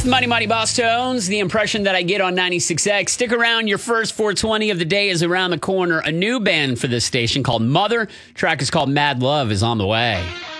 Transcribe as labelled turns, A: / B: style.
A: Money Money Boss Tones, the impression that I get on 96X. Stick around, your first 420 of the day is around the corner. A new band for this station called Mother. Track is called Mad Love is on the way.